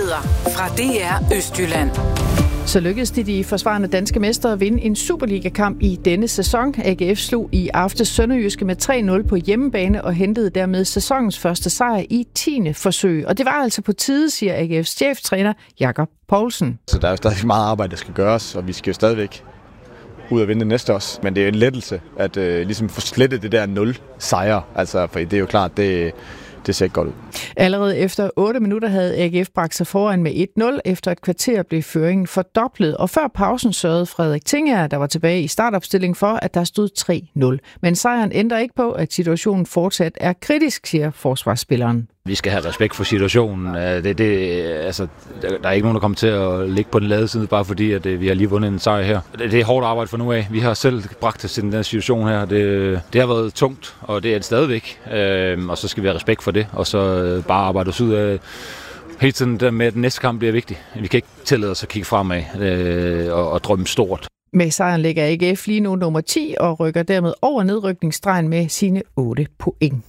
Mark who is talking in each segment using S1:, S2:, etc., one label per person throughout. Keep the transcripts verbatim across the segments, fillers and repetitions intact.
S1: Nyheder fra D R Østjylland.
S2: Så lykkedes det de forsvarende danske mestre at vinde en Superliga-kamp i denne sæson. A G F slog i aftes Sønderjyske med tre nul på hjemmebane og hentede dermed sæsonens første sejr i tiende forsøg. Og det var altså på tide, siger A G F's cheftræner Jakob Poulsen.
S3: Så der er jo stadig meget arbejde, der skal gøres, og vi skal jo stadigvæk ud og vinde det næste også. Men det er jo en lettelse at øh, ligesom få slettet det der nul sejre. Altså, for det er jo klart, det Det ser ikke godt ud.
S2: Allerede efter otte minutter havde A G F bragt sig foran med et nul. Efter et kvarter blev føringen fordoblet. Og før pausen sørgede Frederik Tinger, der var tilbage i startopstillingen, for, at der stod tre nul. Men sejren ændrer ikke på, at situationen fortsat er kritisk, siger forsvarsspilleren.
S4: Vi skal have respekt for situationen. Det, det, altså, der er ikke nogen, der kommer til at ligge på den lade side, bare fordi at vi har lige vundet en sejr her. Det, det er hårdt arbejde for nu af. Vi har selv bragt os til den der situation her. Det, det har været tungt, og det er det stadigvæk. Øhm, og så skal vi have respekt for det, og så bare arbejde os ud af hele tiden der med, at den næste kamp bliver vigtig. Vi kan ikke tillade os at kigge fremad øh, og, og drømme stort.
S2: Med sejren ligger A G F lige nu nummer ti og rykker dermed over nedrykningsstregen med sine otte point.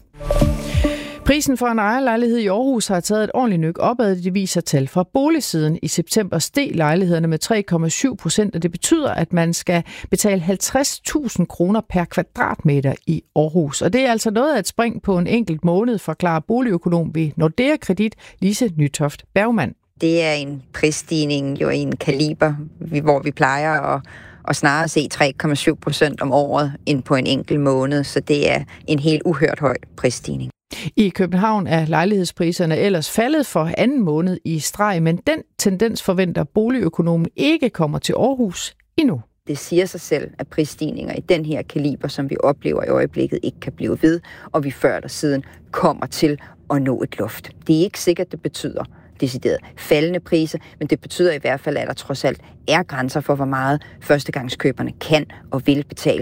S2: Prisen for en ejerlejlighed i Aarhus har taget et ordentligt nyk opad, det viser tal fra boligsiden. I september steg lejlighederne med tre komma syv procent, og det betyder, at man skal betale halvtreds tusind kroner per kvadratmeter i Aarhus. Og det er altså noget af et spring på en enkelt måned, forklarer boligøkonom ved Nordea Kredit, Lise Nytoft Bergmann.
S5: Det er en prisstigning jo i en kaliber, hvor vi plejer at og snarere se tre komma syv procent om året end på en enkelt måned, så det er en helt uhørt høj prisstigning.
S2: I København er lejlighedspriserne ellers faldet for anden måned i streg, men den tendens forventer boligøkonomen ikke kommer til Aarhus endnu.
S5: Det siger sig selv, at prisstigninger i den her kaliber, som vi oplever i øjeblikket, ikke kan blive ved, og vi før eller siden kommer til at nå et loft. Det er ikke sikkert, det betyder decideret faldende priser, men det betyder i hvert fald, at der trods alt er grænser for, hvor meget førstegangskøberne kan og vil betale.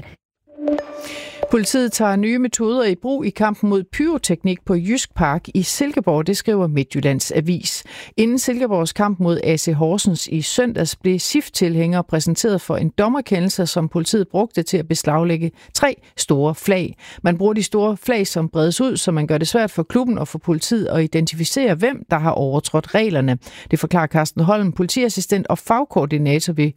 S2: Politiet tager nye metoder i brug i kampen mod pyroteknik på Jysk Park i Silkeborg, det skriver Midtjyllands Avis. Inden Silkeborgs kamp mod A C Horsens i søndags blev S I F-tilhængere præsenteret for en dommerkendelse, som politiet brugte til at beslaglægge tre store flag. Man bruger de store flag, som bredes ud, så man gør det svært for klubben og for politiet at identificere, hvem der har overtrådt reglerne. Det forklarer Carsten Holm, politiassistent og fagkoordinator ved